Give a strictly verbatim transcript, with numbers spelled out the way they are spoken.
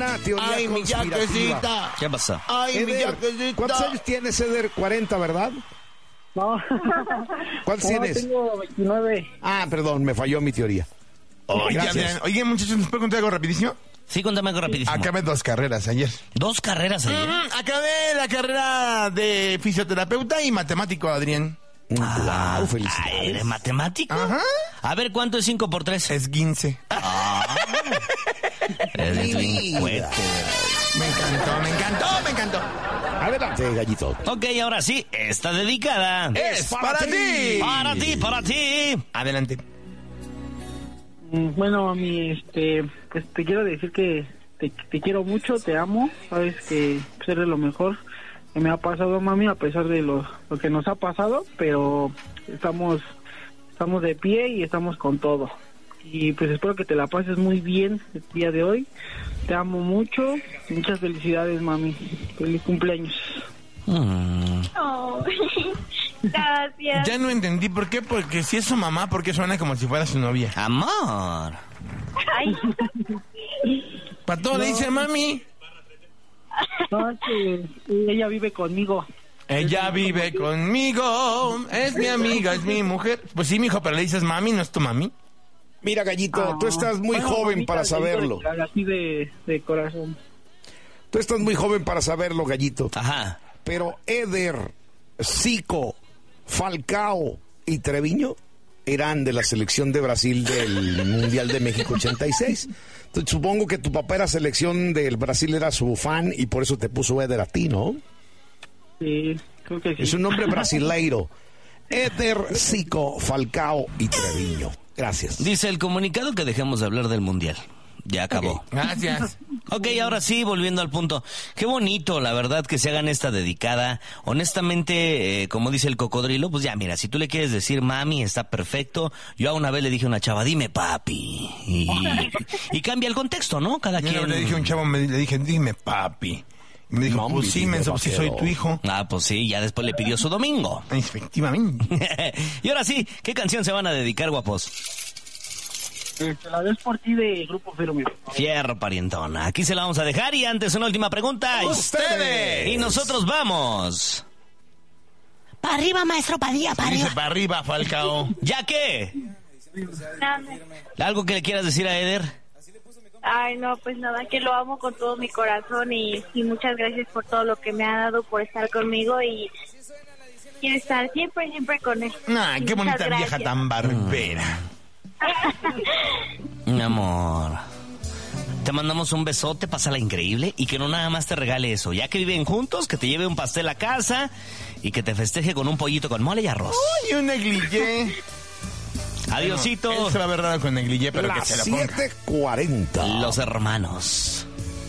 una teoría Ay, mi conspirativa. yaquecita. ¿Qué pasa? Ay, mi Eder, yaquecita. ¿cuántos años tienes, Eder? cuarenta, ¿verdad? No. ¿Cuántos No, tienes? tengo veintinueve. Ah, perdón, me falló mi teoría. Oigan, Gracias. oigan, muchachos, ¿nos puedo contar algo rapidísimo? Sí, cuéntame algo rapidísimo. Acabé dos carreras ayer. Dos carreras ayer. Mm, acabé la carrera de fisioterapeuta y matemático, Adrián. Ah, Wow, felicidades. ah, ¿eres matemático? Ajá. A ver, ¿cuánto es cinco por tres? Es quince. Eres bien cuete. Me encantó, me encantó, me encantó. Adelante, gallito. Ok, ahora sí, está dedicada. Es para ti. Para ti, para ti. Adelante. Mm, Bueno, mami, este, pues te quiero decir que te, te quiero mucho, te amo. Sabes que pues, eres lo mejor que me ha pasado, mami, a pesar de lo, lo que nos ha pasado, pero estamos, estamos de pie y estamos con todo. Y pues espero que te la pases muy bien el día de hoy. Te amo mucho. Muchas felicidades, mami. Feliz cumpleaños. Mm. Oh, gracias. Ya no entendí por qué, porque si es su mamá, ¿por qué suena como si fuera su novia? Amor. Ay, Para todo le dice mami. No, es que ella vive conmigo. Ella vive conmigo, es mi amiga, es mi mujer. Pues sí, mijo, pero le dices mami, ¿no es tu mami? Mira, gallito, Ah, tú estás muy bueno, joven mamita, para le digo saberlo. de- Así de, de corazón. Tú estás muy joven para saberlo, gallito. Ajá. Pero Eder, Zico, Falcao y Treviño eran de la selección de Brasil del Mundial de México ochenta y seis. Entonces, supongo que tu papá era selección del Brasil, era su fan y por eso te puso Eder a ti, ¿no? Sí, creo que sí. Es un nombre brasileiro. Eder, Zico, Falcao y Treviño. Gracias. Dice el comunicado que dejemos de hablar del mundial. Ya acabó. Gracias. Ok, ahora sí, volviendo al punto. Qué bonito, la verdad, que se hagan esta dedicada. Honestamente, eh, como dice el cocodrilo, pues ya, mira, si tú le quieres decir mami, está perfecto. Yo a una vez le dije a una chava, dime papi. Y, y cambia el contexto, ¿no? Cada Yo quien. le dije a un chavo, me, le dije, dime papi. Y me dijo, Mami, pues sí, dime, menso, pues sí soy vaquero. tu hijo. Ah, pues sí, ya después le pidió su domingo. Efectivamente. Y ahora sí, ¿qué canción se van a dedicar, guapos? Este, la ves por ti de Grupo Firme. Fierro, parientona. Aquí se la vamos a dejar y antes una última pregunta. ¡Ustedes! Y nosotros vamos. Para arriba, maestro Padilla, para Dice arriba. para arriba, Falcao. ¿Ya qué? nada. ¿Algo que le quieras decir a Eder? Ay, no, pues nada, que lo amo con todo mi corazón y, y muchas gracias por todo lo que me ha dado, por estar conmigo y quiero estar siempre, siempre con él. Nah, Y qué muchas bonita vieja gracias. tan barbera. Mi amor. Te mandamos un besote, pásala increíble y que no nada más te regale eso. Ya que viven juntos, que te lleve un pastel a casa y que te festeje con un pollito con mole y arroz. Y un negligé. Adiosito. Él se va a ver raro con negligé, pero que Las se la ponga. siete cuarenta. Los hermanos.